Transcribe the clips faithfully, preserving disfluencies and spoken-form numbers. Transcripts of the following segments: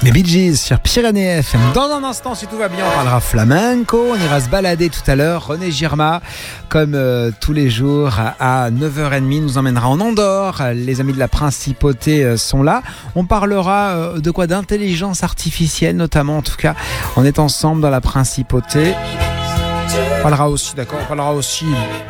Les Bee Gees sur Pyrénées F M. Dans un instant, si tout va bien, on parlera flamenco. On ira se balader tout à l'heure. René Girma, comme euh, tous les jours, à neuf heures trente, nous emmènera en Andorre. Les amis de la Principauté euh, sont là. On parlera euh, de quoi? D'intelligence artificielle, notamment. En tout cas, on est ensemble dans la Principauté. On parlera aussi, d'accord, on parlera aussi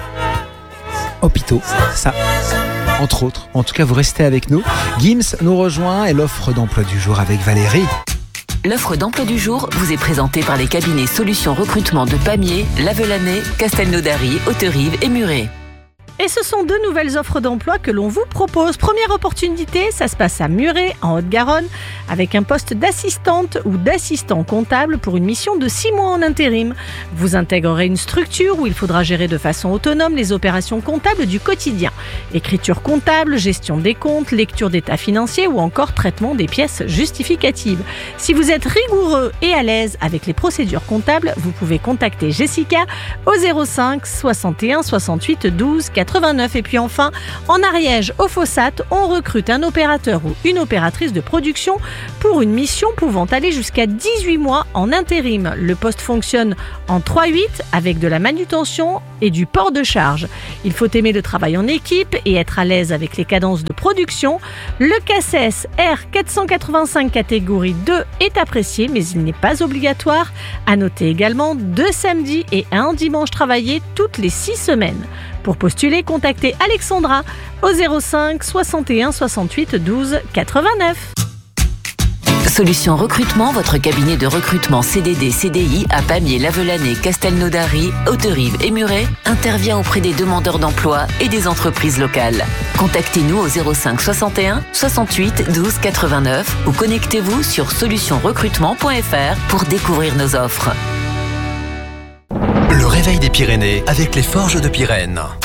hôpitaux, ça, entre autres. En tout cas, vous restez avec nous. Gims nous rejoint et l'offre d'emploi du jour avec Valérie. L'offre d'emploi du jour vous est présentée par les cabinets Solutions Recrutement de Pamiers, Lavelanet, Castelnaudary, Hauterive et Muret. Et ce sont deux nouvelles offres d'emploi que l'on vous propose. Première opportunité, ça se passe à Muret, en Haute-Garonne, avec un poste d'assistante ou d'assistant comptable pour une mission de six mois en intérim. Vous intégrerez une structure où il faudra gérer de façon autonome les opérations comptables du quotidien. Écriture comptable, gestion des comptes, lecture d'état financier ou encore traitement des pièces justificatives. Si vous êtes rigoureux et à l'aise avec les procédures comptables, vous pouvez contacter Jessica au zéro cinq soixante et un soixante-huit douze quatre-vingt-neuf. Et puis enfin, en Ariège, au Fossat, on recrute un opérateur ou une opératrice de production pour une mission pouvant aller jusqu'à dix-huit mois en intérim. Le poste fonctionne en trois huit avec de la manutention et du port de charge. Il faut aimer le travail en équipe et être à l'aise avec les cadences de production. Le C A S E S R quatre cent quatre-vingt-cinq catégorie deux est apprécié, mais il n'est pas obligatoire. À noter également deux samedis et un dimanche travaillés toutes les six semaines. Pour postuler, contactez Alexandra au zéro cinq soixante et un soixante-huit douze quatre-vingt-neuf. Solutions Recrutement, votre cabinet de recrutement C D D C D I à Pamiers, Lavelanet, Castelnaudary, Hauterive et Muret intervient auprès des demandeurs d'emploi et des entreprises locales. Contactez-nous au zéro cinq soixante et un soixante-huit douze quatre-vingt-neuf ou connectez-vous sur solutions recrutement point f r pour découvrir nos offres. Le réveil des Pyrénées avec les Forges de Pyrène.